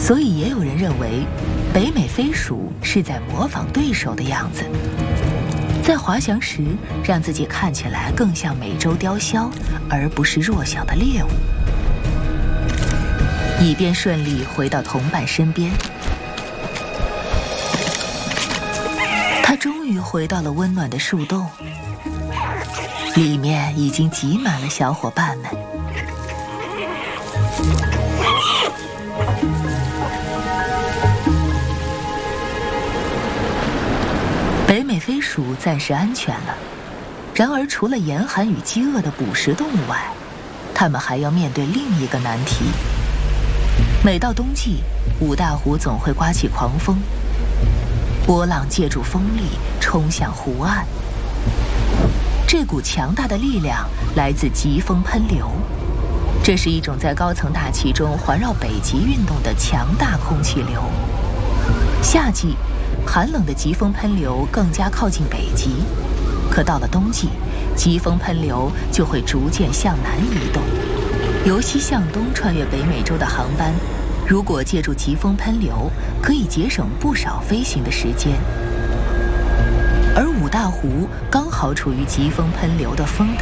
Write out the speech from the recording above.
所以也有人认为，北美飞鼠是在模仿对手的样子，在滑翔时让自己看起来更像美洲雕枭，而不是弱小的猎物，以便顺利回到同伴身边。他终于回到了温暖的树洞，里面已经挤满了小伙伴们。北美飞鼠暂时安全了，然而除了严寒与饥饿的捕食动物外，它们还要面对另一个难题。每到冬季，五大湖总会刮起狂风，波浪借助风力冲向湖岸。这股强大的力量来自疾风喷流，这是一种在高层大气中环绕北极运动的强大空气流。夏季，寒冷的疾风喷流更加靠近北极，可到了冬季，疾风喷流就会逐渐向南移动。由西向东穿越北美洲的航班，如果借助疾风喷流，可以节省不少飞行的时间。而五大湖刚好处于疾风喷流的风带